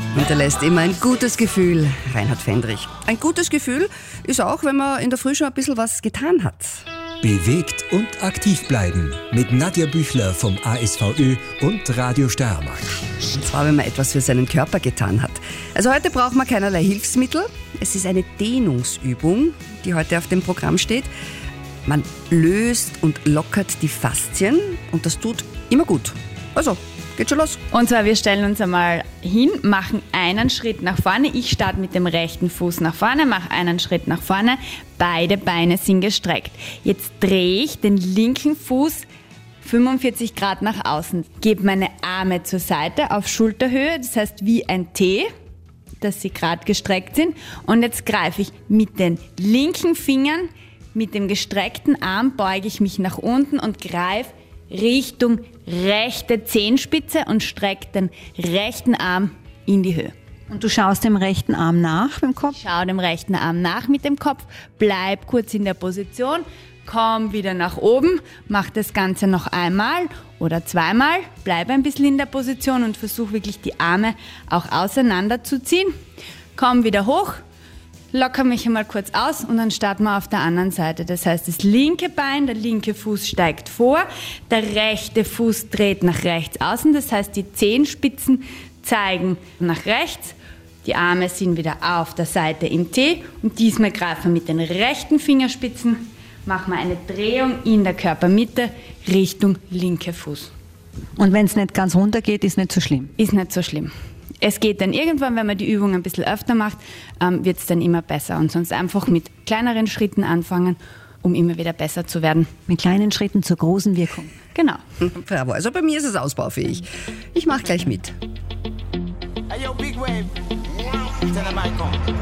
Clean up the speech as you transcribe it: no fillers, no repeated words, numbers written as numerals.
Hinterlässt immer ein gutes Gefühl, Reinhard Fendrich. Ein gutes Gefühl ist auch, wenn man in der Früh schon ein bisschen was getan hat. Bewegt und aktiv bleiben mit Nadja Büchler vom ASVÖ und Radio Steiermark. Und zwar, wenn man etwas für seinen Körper getan hat. Also heute braucht man keinerlei Hilfsmittel. Es ist eine Dehnungsübung, die heute auf dem Programm steht. Man löst und lockert die Faszien und das tut immer gut. Also, geht schon los. Und zwar, wir stellen uns einmal hin, machen einen Schritt nach vorne. Ich starte mit dem rechten Fuß nach vorne, mache einen Schritt nach vorne. Beide Beine sind gestreckt. Jetzt drehe ich den linken Fuß 45 Grad nach außen. Gebe meine Arme zur Seite auf Schulterhöhe, das heißt wie ein T, dass sie gerade gestreckt sind. Und jetzt greife ich mit den linken Fingern, mit dem gestreckten Arm beuge ich mich nach unten und greife Richtung rechte Zehenspitze und strecke den rechten Arm in die Höhe. Und du schaust dem rechten Arm nach mit dem Kopf? Ich schaue dem rechten Arm nach mit dem Kopf, bleib kurz in der Position, komm wieder nach oben, mach das Ganze noch einmal oder zweimal, bleib ein bisschen in der Position und versuch wirklich die Arme auch auseinanderzuziehen. Komm wieder hoch, locker mich einmal kurz aus und dann starten wir auf der anderen Seite. Das heißt, das linke Bein, der linke Fuß steigt vor, der rechte Fuß dreht nach rechts außen. Das heißt, die Zehenspitzen zeigen nach rechts, die Arme sind wieder auf der Seite im T und diesmal greifen wir mit den rechten Fingerspitzen, machen wir eine Drehung in der Körpermitte Richtung linker Fuß. Und wenn es nicht ganz runter geht, ist nicht so schlimm? Ist nicht so schlimm. Es geht dann irgendwann, wenn man die Übung ein bisschen öfter macht, wird es dann immer besser. Und sonst einfach mit kleineren Schritten anfangen, um immer wieder besser zu werden. Mit kleinen Schritten zur großen Wirkung. Genau. Bravo, also bei mir ist es ausbaufähig. Ich mache gleich mit. Hey, yo, Big Wave. Tell them I come.